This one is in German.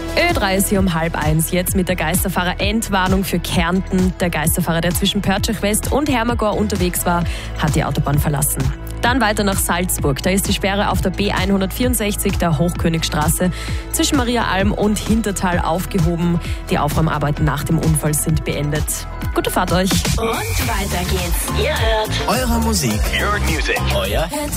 Ö3 ist hier um 12:30. Jetzt mit der Geisterfahrer-Endwarnung für Kärnten. Der Geisterfahrer, der zwischen Pörtschach West und Hermagor unterwegs war, hat die Autobahn verlassen. Dann weiter nach Salzburg. Da ist die Sperre auf der B164, der Hochkönigstraße, zwischen Mariaalm und Hintertal aufgehoben. Die Aufräumarbeiten nach dem Unfall sind beendet. Gute Fahrt euch. Und weiter geht's. Ihr hört Eure Musik. Your music. Euer